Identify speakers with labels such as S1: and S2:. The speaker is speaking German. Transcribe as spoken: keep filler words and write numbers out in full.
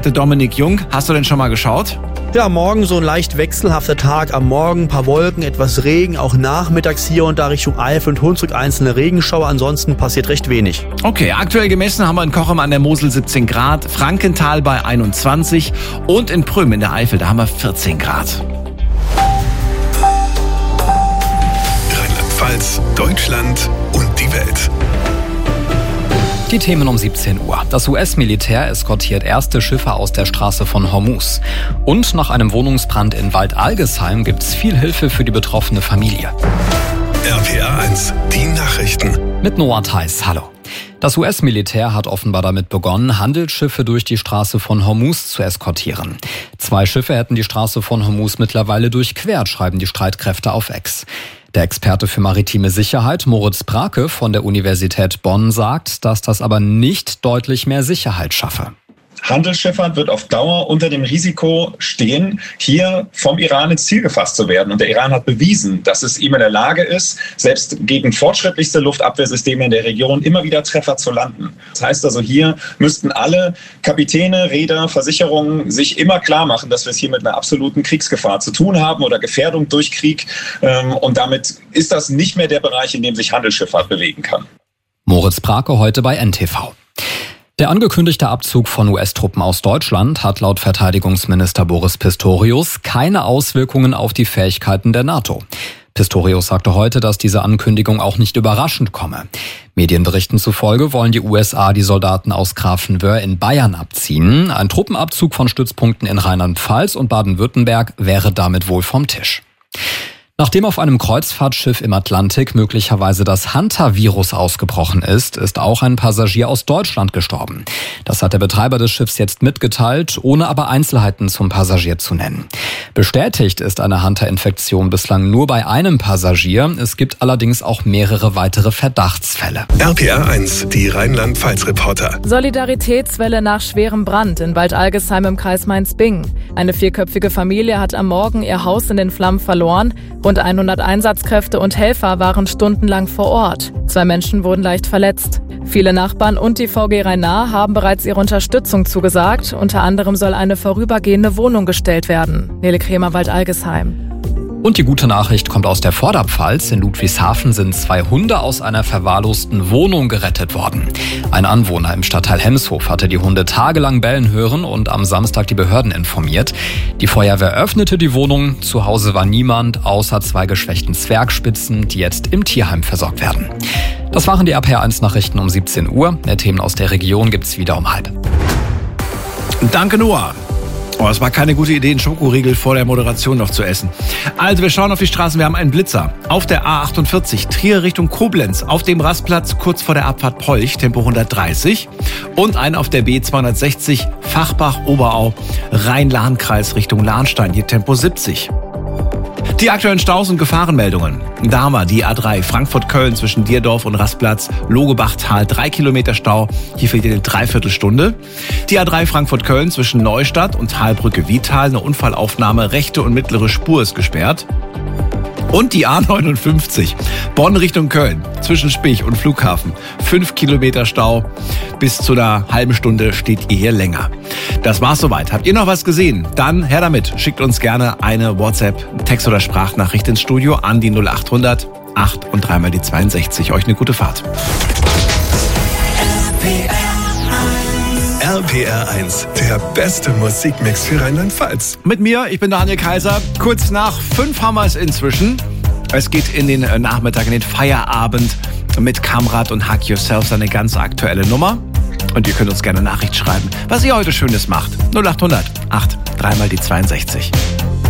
S1: Der Dominik Jung, hast du denn schon mal geschaut?
S2: Ja, morgen so ein leicht wechselhafter Tag. Am Morgen ein paar Wolken, etwas Regen, auch nachmittags hier und da Richtung Eifel und Hunsrück einzelne Regenschauer. Ansonsten passiert recht wenig.
S1: Okay, aktuell gemessen haben wir in Kochem an der Mosel siebzehn Grad, Frankenthal bei einundzwanzig und in Prüm in der Eifel, da haben wir vierzehn Grad.
S3: Rheinland-Pfalz, Deutschland und die Welt.
S4: Die Themen um siebzehn Uhr. Das U S-Militär eskortiert erste Schiffe aus der Straße von Hormuz. Und nach einem Wohnungsbrand in Waldalgesheim gibt's viel Hilfe für die betroffene Familie.
S3: R P R eins, die Nachrichten.
S4: Mit Noah Theis, hallo. Das U S-Militär hat offenbar damit begonnen, Handelsschiffe durch die Straße von Hormuz zu eskortieren. Zwei Schiffe hätten die Straße von Hormuz mittlerweile durchquert, schreiben die Streitkräfte auf X. Der Experte für maritime Sicherheit, Moritz Brake von der Universität Bonn, sagt, dass das aber nicht deutlich mehr Sicherheit schaffe.
S5: Handelsschifffahrt wird auf Dauer unter dem Risiko stehen, hier vom Iran ins Ziel gefasst zu werden. Und der Iran hat bewiesen, dass es ihm in der Lage ist, selbst gegen fortschrittlichste Luftabwehrsysteme in der Region immer wieder Treffer zu landen. Das heißt also, hier müssten alle Kapitäne, Reeder, Versicherungen sich immer klar machen, dass wir es hier mit einer absoluten Kriegsgefahr zu tun haben oder Gefährdung durch Krieg. Und damit ist das nicht mehr der Bereich, in dem sich Handelsschifffahrt bewegen kann.
S4: Moritz Brake heute bei N T V. Der angekündigte Abzug von U S-Truppen aus Deutschland hat laut Verteidigungsminister Boris Pistorius keine Auswirkungen auf die Fähigkeiten der NATO. Pistorius sagte heute, dass diese Ankündigung auch nicht überraschend komme. Medienberichten zufolge wollen die U S A die Soldaten aus Grafenwöhr in Bayern abziehen. Ein Truppenabzug von Stützpunkten in Rheinland-Pfalz und Baden-Württemberg wäre damit wohl vom Tisch. Nachdem auf einem Kreuzfahrtschiff im Atlantik möglicherweise das Hantavirus ausgebrochen ist, ist auch ein Passagier aus Deutschland gestorben. Das hat der Betreiber des Schiffs jetzt mitgeteilt, ohne aber Einzelheiten zum Passagier zu nennen. Bestätigt ist eine Hanta-Infektion bislang nur bei einem Passagier. Es gibt allerdings auch mehrere weitere Verdachtsfälle.
S3: R P R eins, die Rheinland-Pfalz-Reporter.
S6: Solidaritätswelle nach schwerem Brand in Waldalgesheim im Kreis Mainz-Bingen. Eine vierköpfige Familie hat am Morgen ihr Haus in den Flammen verloren. Rund hundert Einsatzkräfte und Helfer waren stundenlang vor Ort. Zwei Menschen wurden leicht verletzt. Viele Nachbarn und die V G Rhein-Nahe haben bereits ihre Unterstützung zugesagt. Unter anderem soll eine vorübergehende Wohnung gestellt werden. Nele Kremer, Waldalgesheim.
S4: Und die gute Nachricht kommt aus der Vorderpfalz. In Ludwigshafen sind zwei Hunde aus einer verwahrlosten Wohnung gerettet worden. Ein Anwohner im Stadtteil Hemshof hatte die Hunde tagelang bellen hören und am Samstag die Behörden informiert. Die Feuerwehr öffnete die Wohnung. Zu Hause war niemand, außer zwei geschwächten Zwergspitzen, die jetzt im Tierheim versorgt werden. Das waren die R P R eins Nachrichten um siebzehn Uhr. Mehr Themen aus der Region gibt's wieder um halb.
S1: Danke, Noah. Oh, es war keine gute Idee, einen Schokoriegel vor der Moderation noch zu essen. Also wir schauen auf die Straßen, wir haben einen Blitzer. Auf der A achtundvierzig, Trier Richtung Koblenz, auf dem Rastplatz kurz vor der Abfahrt Polch, Tempo hundertdreißig. Und einen auf der B zweihundertsechzig, Fachbach-Oberau, Rhein-Lahn-Kreis Richtung Lahnstein, hier Tempo siebzig. Die aktuellen Staus und Gefahrenmeldungen. Da haben wir die A drei Frankfurt-Köln zwischen Dierdorf und Rastplatz, Logebachtal, drei Kilometer Stau. Hier fehlt eine Dreiviertelstunde. Die A drei Frankfurt-Köln zwischen Neustadt und Talbrücke-Wietal, eine Unfallaufnahme, rechte und mittlere Spur ist gesperrt. Und die A neunundfünfzig, Bonn Richtung Köln, zwischen Spich und Flughafen. Fünf Kilometer Stau, bis zu einer halben Stunde steht ihr hier länger. Das war's soweit. Habt ihr noch was gesehen? Dann her damit. Schickt uns gerne eine WhatsApp, Text- oder Sprachnachricht ins Studio an die null achthundert acht und dreimal die zweiundsechzig. Euch eine gute Fahrt.
S3: R P R eins, der beste Musikmix für Rheinland-Pfalz.
S1: Mit mir, ich bin Daniel Kaiser. Kurz nach fünf haben wir es inzwischen. Es geht in den Nachmittag, in den Feierabend mit Kamrat und Hack Yourself, eine ganz aktuelle Nummer. Und ihr könnt uns gerne eine Nachricht schreiben, was ihr heute Schönes macht. null achthundert acht, dreimal die zweiundsechzig.